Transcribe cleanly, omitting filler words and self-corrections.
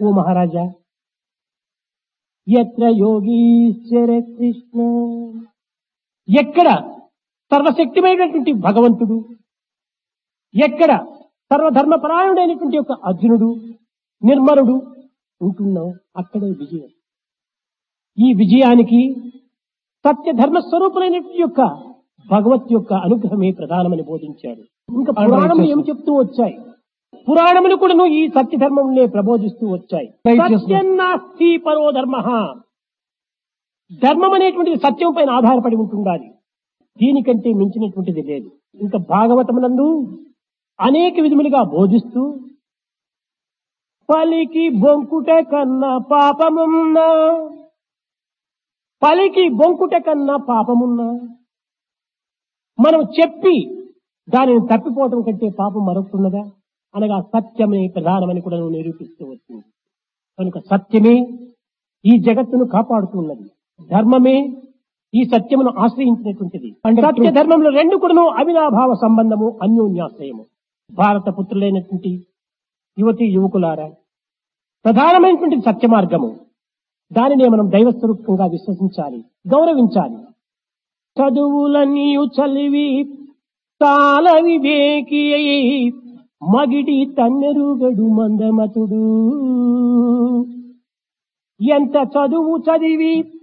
ఓ మహారాజా, ఎత్ర యోగీశ్వర కృష్ణ, ఎక్కడ సర్వశక్తిమైనటువంటి భగవంతుడు, ఎక్కడ సర్వధర్మపరాయణుడైనటువంటి యొక్క అర్జునుడు, నిర్మలుడు ఉంటున్నాం, అక్కడే విజయం. ఈ విజయానికి సత్యధర్మ స్వరూపులైనటువంటి యొక్క భగవత్ యొక్క అనుగ్రహమే ప్రధానమని బోధించాడు. ఇంకా పురాణములు ఏమి చెప్తూ వచ్చాయి? పురాణములు కూడా ఈ సత్యధర్మములే ప్రబోధిస్తూ వచ్చాయి. సత్యం నాస్తి పరో ధర్మ, ధర్మం అనేటువంటిది సత్యం పైన ఆధారపడి ఉంటుండాలి, దీనికంటే మించినటువంటిది లేదు. ఇంకా భాగవతమునందు అనేక విధములుగా బోధిస్తూ పలికి బొంకుట కన్నా పాపమున్నా, పలికి బొంకుట కన్నా పాపమున్నా, మనం చెప్పి దానిని తప్పిపోవటం కంటే పాపం మరొకటున్నదా అనగా సత్యమే ప్రధానమని కూడా నిరూపిస్తూ వచ్చింది. కనుక సత్యమే ఈ జగత్తును కాపాడుతున్నది, ధర్మమే ఈ సత్యమును ఆశ్రయించినటువంటిది. సత్య ధర్మంలో రెండు కూడా అవినాభావ సంబంధము, అన్యోన్యాశ్రయము. భారత పుత్రులైనటువంటి యువతి యువకులారా, ప్రధానమైనటువంటి సత్య మార్గము, దానినే మనం దైవస్వరూపంగా విశ్వసించాలి, గౌరవించాలి. చదువులన్నీయు చలివి తాల వివేకి మగిడి తన్నెరుగడు మందమతుడు. ఎంత చదువు చదివి